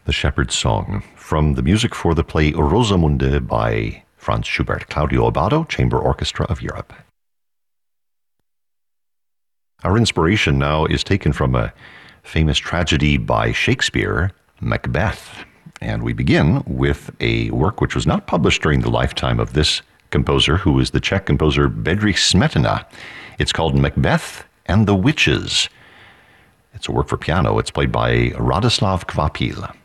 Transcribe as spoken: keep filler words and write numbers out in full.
The Shepherd's Song, from the music for the play Rosamunde by Franz Schubert, Claudio Abbado, Chamber Orchestra of Europe. Our inspiration now is taken from a famous tragedy by Shakespeare, Macbeth. And we begin with a work which was not published during the lifetime of this composer, who is the Czech composer Bedřich Smetana. It's called Macbeth and the Witches. It's a work for piano. It's played by Radoslav Kvapil.